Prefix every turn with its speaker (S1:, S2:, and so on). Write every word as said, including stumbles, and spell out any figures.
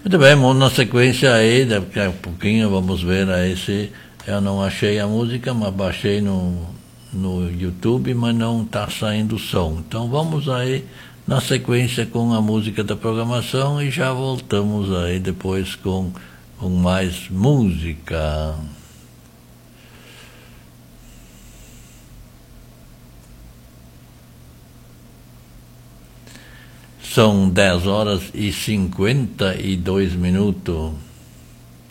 S1: Muito bem, vamos na sequência aí, daqui a pouquinho vamos ver aí se eu não achei a música, mas baixei no, no YouTube, mas não está saindo o som. Então vamos aí na sequência com a música da programação e já voltamos aí depois com, com mais música. São dez horas e cinquenta e dois minutos.